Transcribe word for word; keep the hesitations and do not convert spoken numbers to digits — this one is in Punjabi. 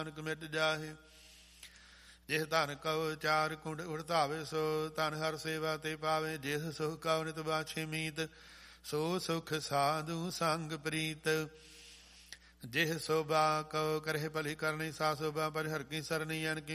ਨਾਨਕ ਮਿਟ ਜਾਹੇ। ਜਿਸ ਧਨ ਕਉ ਚਾਰ ਕੁੰਡ ਉੜਤਾਵੇ ਸੋ ਧਨ ਹਰ ਸੇਵਾ ਤੇ ਪਾਵੇ। ਜਿਸ ਸੁਖ ਕਉ ਨਿਤ ਬਾਛੇ ਮੀਤ ਸੋ ਸੁਖ ਸਾਧੂ ਸੰਗ ਪ੍ਰੀਤ। ਜਿਹ ਸੋਭਾ ਕਉ ਕਰਹਿ ਭਲੀ ਕਰਨੀ ਸਾ ਸੋਭਾ ਪਰ ਹਰ ਕੀ ਸਰਨੀ ਅਨ ਕੀ